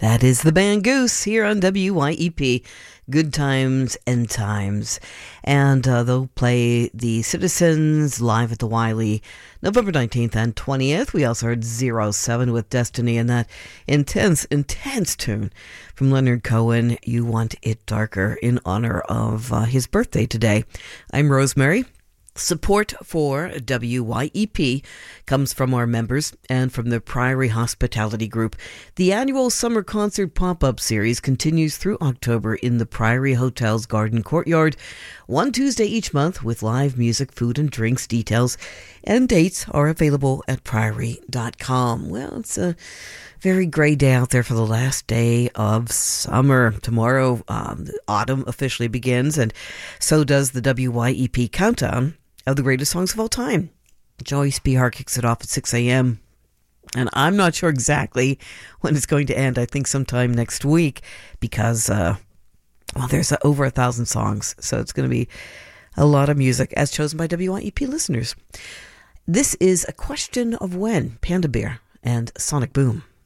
That is the band Goose here on WYEP. Good Times and Times. And they'll play the Citizens live at the Wiley November 19th and 20th. We also heard 07 with Destiny and that intense tune from Leonard Cohen, You Want It Darker, in honor of his birthday today. I'm Rosemary. Support for WYEP comes from our members and from the Priory Hospitality Group. The annual summer concert pop-up series continues through October in the Priory Hotel's Garden Courtyard, one Tuesday each month with live music, food and drinks. Details and dates are available at priory.com. Well, it's a very gray day out there for the last day of summer. Tomorrow, autumn officially begins, and so does the WYEP Countdown of the greatest songs of all time. Joyce Behar kicks it off at 6 a.m. And I'm not sure exactly when it's going to end. I think sometime next week because, there's over 1,000 songs. So it's going to be a lot of music as chosen by WYEP listeners. This is A Question of When, Panda Bear and Sonic Boom.